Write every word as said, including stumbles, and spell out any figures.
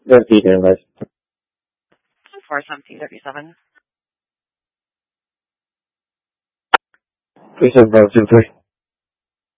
Good evening, guys. four seventeen W seven. three seven five two three.